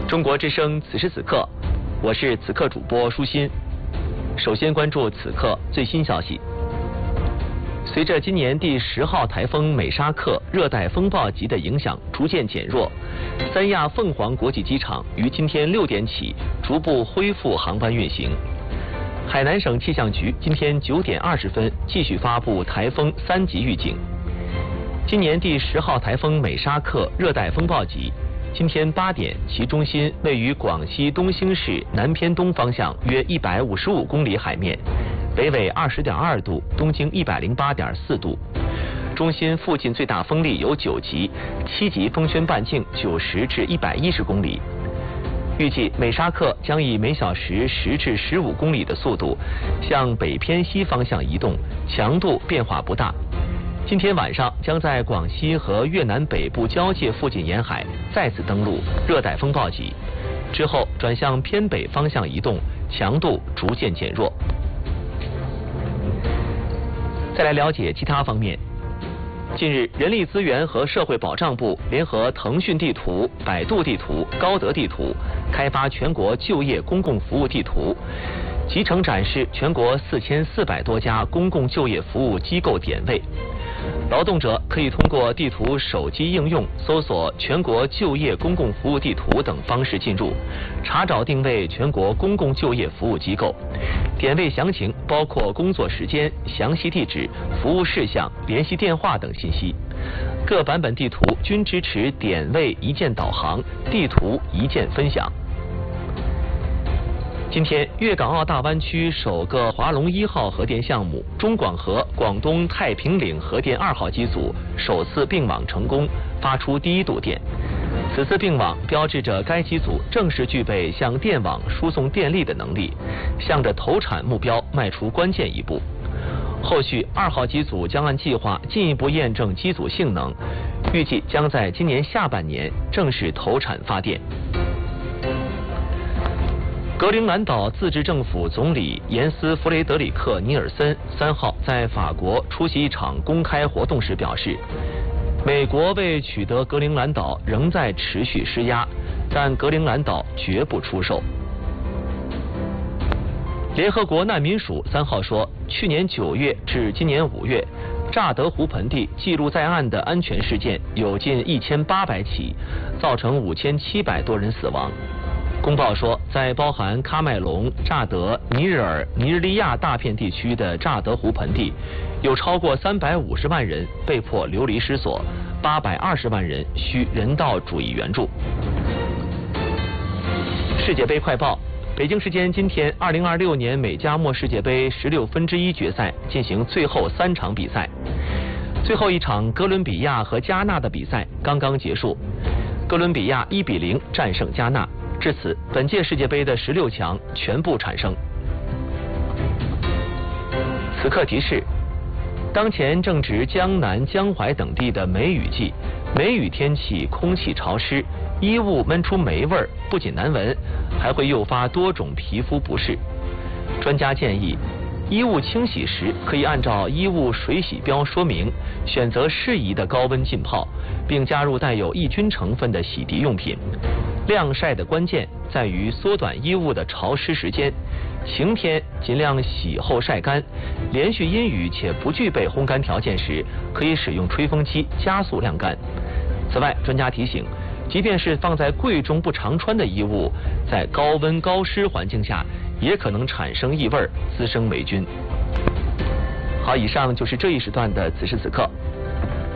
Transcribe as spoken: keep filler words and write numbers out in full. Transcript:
中国之声此时此刻，我是此刻主播舒心。首先关注此刻最新消息。随着今年第十号台风美沙克热带风暴级的影响逐渐减弱，三亚凤凰国际机场于今天六点起逐步恢复航班运行。海南省气象局今天九点二十分继续发布台风三级预警。今年第十号台风美沙克热带风暴级，今天八点，其中心位于广西东兴市南偏东方向约一百五十五公里海面，北纬二十点二度，东经一百零八点四度。中心附近最大风力有九级，七级风圈半径九十至一百一十公里。预计美沙克将以每小时十至十五公里的速度向北偏西方向移动，强度变化不大。今天晚上将在广西和越南北部交界附近沿海再次登陆热带风暴级，之后转向偏北方向移动，强度逐渐减弱。再来了解其他方面。近日，人力资源和社会保障部联合腾讯地图、百度地图、高德地图开发全国就业公共服务地图，集成展示全国四千四百多家公共就业服务机构点位。劳动者可以通过地图手机应用搜索全国就业公共服务地图等方式进入，查找定位全国公共就业服务机构。点位详情包括工作时间、详细地址、服务事项、联系电话等信息。各版本地图均支持点位一键导航、地图一键分享。今天，粤港澳大湾区首个华龙一号核电项目中广核广东太平岭核电二号机组首次并网成功，发出第一度电。此次并网标志着该机组正式具备向电网输送电力的能力，向着投产目标迈出关键一步。后续二号机组将按计划进一步验证机组性能，预计将在今年下半年正式投产发电。格陵兰岛自治政府总理严斯弗雷德里克尼尔森三号在法国出席一场公开活动时表示，美国为取得格陵兰岛仍在持续施压，但格陵兰岛绝不出售。联合国难民署三号说，去年九月至今年五月，乍得湖盆地记录在案的安全事件有近一千八百起，造成五千七百多人死亡。公报说，在包含喀麦隆、乍得、尼日尔、尼日利亚大片地区的乍得湖盆地，有超过三百五十万人被迫流离失所，八百二十万人需人道主义援助。世界杯快报：北京时间今天，二零二六年美加墨世界杯十六分之一决赛进行最后三场比赛，最后一场哥伦比亚和加纳的比赛刚刚结束，哥伦比亚一比零战胜加纳。至此，本届世界杯的十六强全部产生。此刻提示：当前正值江南、江淮等地的梅雨季，梅雨天气空气潮湿，衣物闷出霉味儿，不仅难闻，还会诱发多种皮肤不适。专家建议，衣物清洗时可以按照衣物水洗标说明，选择适宜的高温浸泡，并加入带有抑菌成分的洗涤用品。晾晒的关键在于缩短衣物的潮湿时间，晴天尽量洗后晒干，连续阴雨且不具备烘干条件时，可以使用吹风机加速晾干。此外，专家提醒，即便是放在柜中不常穿的衣物，在高温高湿环境下也可能产生异味，滋生霉菌。好，以上就是这一时段的此时此刻，